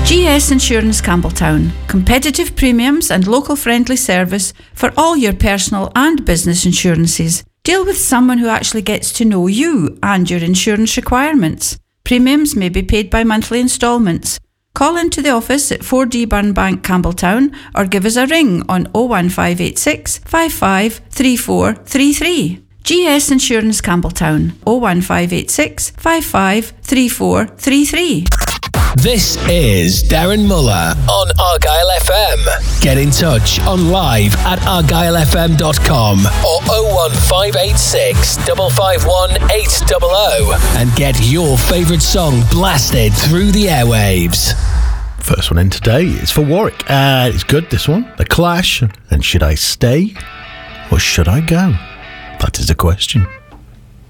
GS Insurance Campbelltown. Competitive premiums and local friendly service for all your personal and business insurances. Deal with someone who actually gets to know you and your insurance requirements. Premiums may be paid by monthly instalments. Call into the office at 4D Burnbank, Campbelltown, or give us a ring on 01586 55 3433. GS Insurance Campbelltown, 01586 55 3433. This is Darren Muller on Argyle FM. Get in touch on live at argylefm.com or 01586 551 800 and get your favourite song blasted through the airwaves. First one in today is for Warwick. It's good, this one. The Clash and Should I Stay or Should I Go? That is the question.